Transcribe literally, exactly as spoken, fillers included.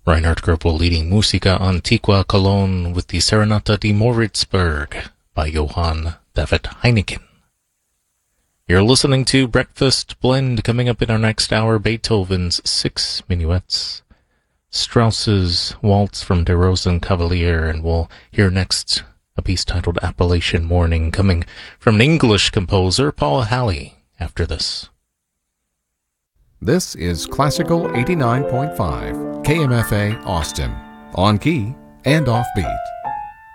Reinhard Goebel leading Musica Antiqua Cologne with the Serenata di Moritzburg by Johann David Heineken. You're listening to Breakfast Blend. Coming up in our next hour, Beethoven's Six Minuets, Strauss's Waltz from Der Rosenkavalier, and we'll hear next a piece titled Appalachian Morning, coming from an English composer, Paul Halley, after this. This is Classical eighty-nine point five, K M F A Austin, on key and offbeat.